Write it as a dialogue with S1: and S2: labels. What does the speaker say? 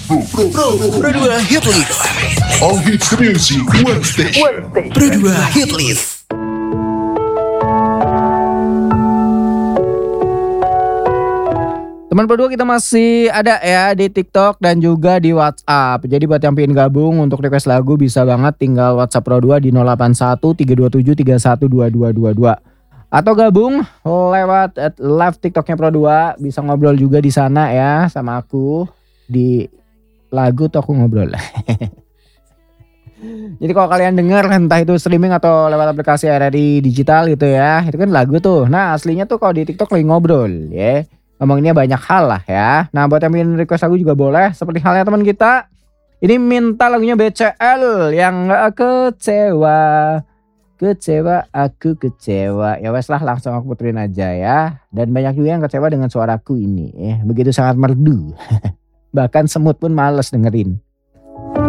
S1: Pro 2 Hitlist.
S2: All hits music, one station.
S1: Pro 2 Hitlist.
S3: Teman Pro 2 kita masih ada ya di TikTok dan juga di WhatsApp. Jadi buat yang pengen gabung untuk request lagu bisa banget tinggal WhatsApp Pro 2 di 081 327 312222. Atau gabung lewat live TikToknya Pro 2, bisa ngobrol juga di sana ya sama aku di lagu tuh aku ngobrol. Jadi kalau kalian denger entah itu streaming atau lewat aplikasi RRI digital gitu ya, itu kan lagu tuh. Nah aslinya tuh kalau di TikTok lagi ngobrol ya. Ngomonginnya banyak hal lah ya. Nah buat yang ingin request lagu juga boleh. Seperti halnya teman kita. Ini minta lagunya BCL yang gak kecewa. Kecewa, aku kecewa. Ya wes lah langsung aku puterin aja ya. Dan banyak juga yang kecewa dengan suaraku ini. Begitu sangat merdu. Bahkan semut pun males dengerin.